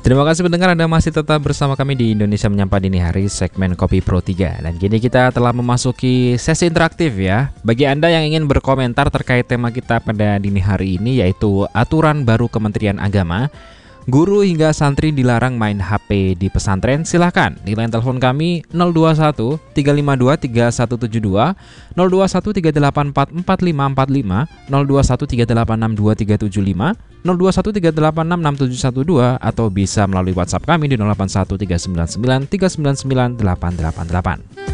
Terima kasih pendengar, Anda masih tetap bersama kami di Indonesia Menyapa Dini Hari segmen Kopi Pro 3. Dan kini kita telah memasuki sesi interaktif ya. Bagi Anda yang ingin berkomentar terkait tema kita pada dini hari ini, yaitu aturan baru Kementerian Agama, guru hingga santri dilarang main HP di pesantren, silahkan di line telepon kami 021 352 3172, 021 384 4545, 021 386 2375, 021 386 6712, atau bisa melalui WhatsApp kami di 081 399 399 888.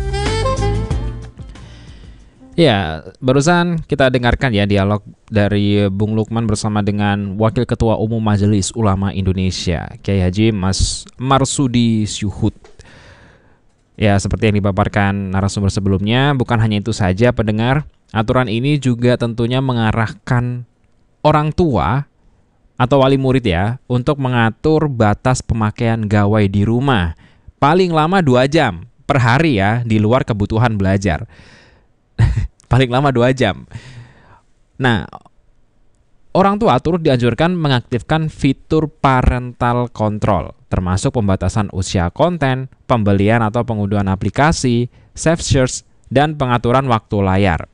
Ya, barusan kita dengarkan ya dialog dari Bung Lukman bersama dengan Wakil Ketua Umum Majelis Ulama Indonesia, Kiai Haji Mas Marsudi Syuhud. Ya, seperti yang dipaparkan narasumber sebelumnya, bukan hanya itu saja pendengar, aturan ini juga tentunya mengarahkan orang tua atau wali murid ya untuk mengatur batas pemakaian gawai di rumah. Paling lama 2 jam per hari ya, di luar kebutuhan belajar. Paling lama 2 jam. Nah, orang tua turut dianjurkan mengaktifkan fitur parental control, termasuk pembatasan usia konten, pembelian atau pengunduhan aplikasi, safe search, dan pengaturan waktu layar.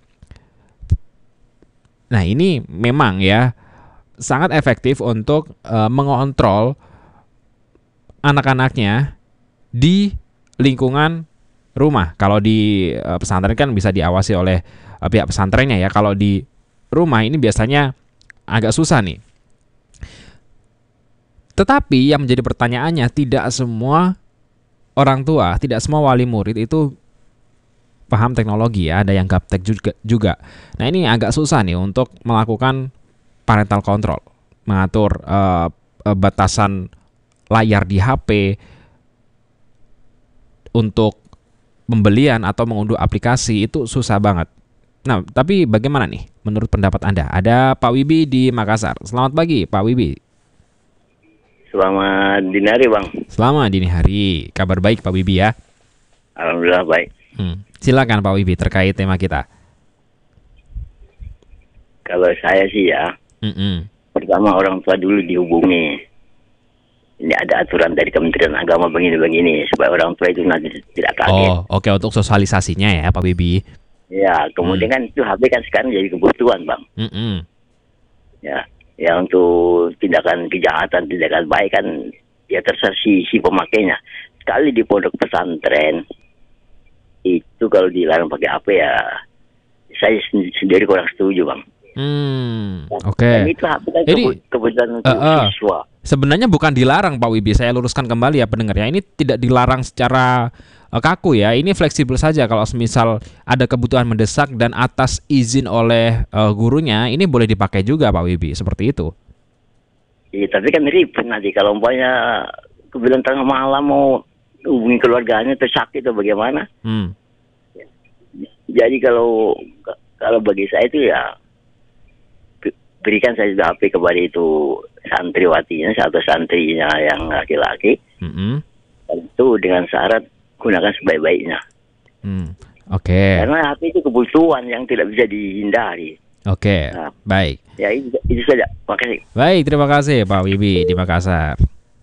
Nah, ini memang ya sangat efektif untuk mengontrol anak-anaknya di lingkungan rumah. Kalau di pesantren kan bisa diawasi oleh pihak pesantrennya ya. Kalau di rumah ini biasanya agak susah nih. Tetapi yang menjadi pertanyaannya, tidak semua orang tua, tidak semua wali murid itu paham teknologi ya. Ada yang gaptek juga. Nah, ini agak susah nih untuk melakukan parental control, mengatur batasan layar di HP untuk pembelian atau mengunduh aplikasi, itu susah banget. Nah, tapi bagaimana nih menurut pendapat Anda? Ada Pak Wibi di Makassar. Selamat pagi, Pak Wibi. Selamat dini hari, Bang. Selamat dini hari. Kabar baik, Pak Wibi ya? Alhamdulillah baik. Silakan Pak Wibi terkait tema kita. Kalau saya sih ya, pertama orang tua dulu dihubungi. Ini ada aturan dari Kementerian Agama begini-begini, supaya orang tua itu nanti tidak kaget. Oh, oke, untuk sosialisasinya ya, Pak Wibi. Ya, kemudian kan itu HP kan sekarang jadi kebutuhan, Bang. Ya untuk tindakan kejahatan, tindakan baik kan ya terserah si pemakainya. Sekali di pondok pesantren itu kalau dilarang pakai HP ya, saya sendiri kurang setuju, Bang. Oke. Dan itu HP kan kebutuhan untuk siswa. Sebenarnya bukan dilarang, Pak Wibi. Saya luruskan kembali ya pendengar ya. Ini tidak dilarang secara kaku ya. Ini fleksibel saja. Kalau misal ada kebutuhan mendesak dan atas izin oleh gurunya, ini boleh dipakai juga, Pak Wibi. Seperti itu. Iya, tapi kan ribet nanti kalau umpamanya kemudian tengah malam mau hubungi keluarganya atau sakit atau bagaimana. Jadi kalau bagi saya itu ya berikan saja HP kepada itu santriwatinya atau santrinya yang laki-laki. Itu dengan syarat gunakan sebaik-baiknya. Oke. Karena HP itu kebutuhan yang tidak bisa dihindari. Oke. Nah, baik. Ya itu saja. Makasih. Baik, terima kasih Pak Wibi di Makassar.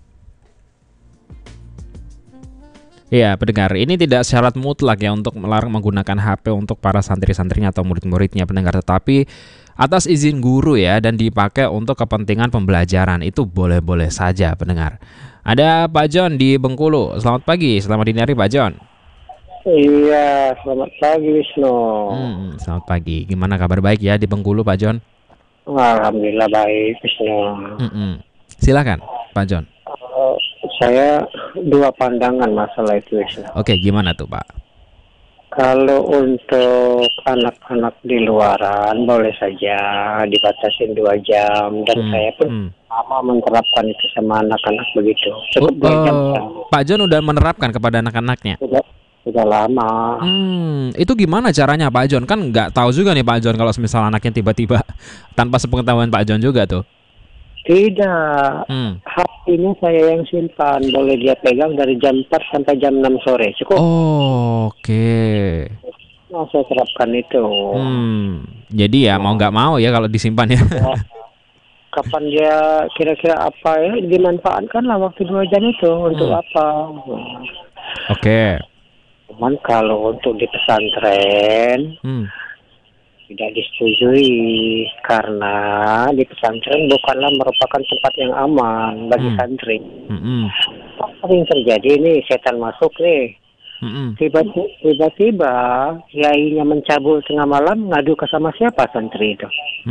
Ya, pendengar, ini tidak syarat mutlak ya untuk melarang menggunakan HP untuk para santri-santrinya atau murid-muridnya, pendengar, tetapi atas izin guru ya dan dipakai untuk kepentingan pembelajaran itu boleh-boleh saja, pendengar. Ada Pak John di Bengkulu. Selamat pagi, selamat dini hari Pak John. Iya, selamat pagi Wisnu. Selamat pagi. Gimana kabar baik ya di Bengkulu, Pak John? Alhamdulillah baik Wisnu. Silakan Pak John. Saya dua pandangan masalah itu Wisnu. Oke, gimana tuh Pak? Kalau untuk anak-anak di luaran boleh saja dibatasin 2 jam dan saya pun sama menerapkan itu sama anak-anak begitu. Cukup 2 jam. Pak John udah menerapkan kepada anak-anaknya? Sudah lama. Itu gimana caranya Pak John? Kan nggak tahu juga nih Pak John kalau misal anaknya tiba-tiba tanpa sepengetahuan Pak John juga tuh. Tidak. HP-nya saya yang simpan. Boleh dia pegang dari jam 4 sampai jam 6 sore. Cukup. Oke. Nah, saya terapkan itu. Jadi ya mau nggak mau ya kalau disimpan ya. kapan dia kira-kira apa ya dimanfaatkan lah waktu 2 jam itu untuk apa. Oke. Cuman kalau untuk di pesantren tidak disetujui karena di pesantren bukanlah merupakan tempat yang aman bagi santri. Apa yang terjadi nih, setan masuk nih. Tiba-tiba kiainya mencabut tengah malam, ngadu ke sama siapa santri itu?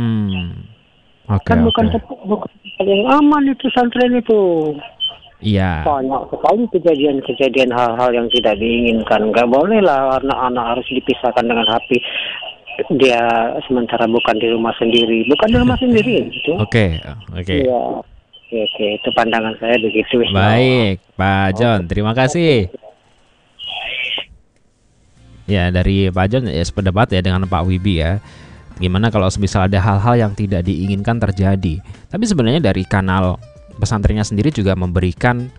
Kan bukan tempat yang aman itu santren itu. Iya. Banyak sekali kejadian-kejadian hal-hal yang tidak diinginkan. Nggak boleh lah anak-anak harus dipisahkan dengan HP. Dia sementara bukan di rumah sendiri, gitu. Oke. Iya. Oke, itu pandangan saya begitu. Baik, Pak John, terima kasih. Ya, dari Pak John ya sependapat ya dengan Pak Wibi ya. Gimana kalau misal ada hal-hal yang tidak diinginkan terjadi. Tapi sebenarnya dari kanal pesantrennya sendiri juga memberikan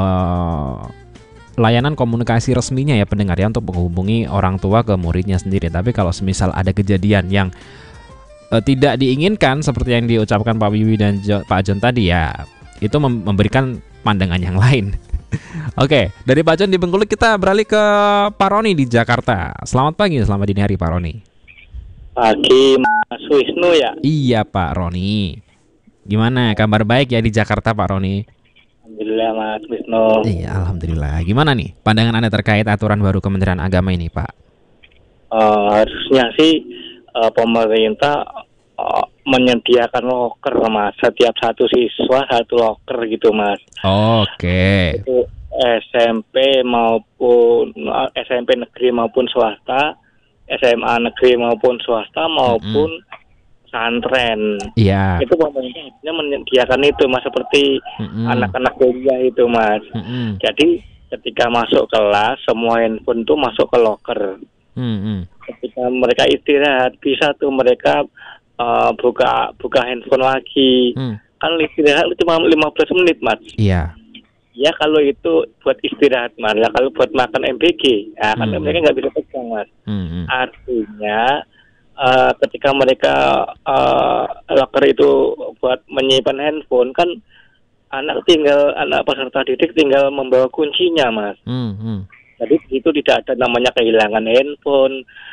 layanan komunikasi resminya ya pendengar ya untuk menghubungi orang tua ke muridnya sendiri. Tapi kalau misal ada kejadian yang tidak diinginkan seperti yang diucapkan Pak Wiwi dan Pak John tadi ya, itu memberikan pandangan yang lain. Oke, dari Pak John di Bengkulu kita beralih ke Pak Roni di Jakarta. Selamat pagi, selamat dini hari Pak Roni. Pagi Mas Wisnu ya? Iya Pak Roni. Gimana kabar baik ya di Jakarta Pak Roni? Alhamdulillah Mas Wisnu. Iya alhamdulillah. Gimana nih pandangan Anda terkait aturan baru Kementerian Agama ini Pak? Harusnya sih pemerintah menyediakan loker Mas, setiap satu siswa satu loker gitu Mas. Oke. Itu SMP maupun SMP negeri maupun swasta, SMA negeri maupun swasta maupun pesantren. Iya. Itu pemerintahnya menyediakan itu Mas, seperti anak-anak kuliah itu Mas. Jadi ketika masuk kelas semua handphone tuh masuk ke loker. Ketika mereka istirahat bisa tuh mereka buka handphone lagi. Kan istirahat cuma 15 menit Mas. Iya. Ya kalau itu buat istirahat Mas. Ya kalau buat makan MBG ya kan mereka nggak bisa pegang Mas. Artinya ketika mereka loker itu buat menyimpan handphone kan anak peserta didik tinggal membawa kuncinya Mas. Jadi itu tidak ada namanya kehilangan handphone,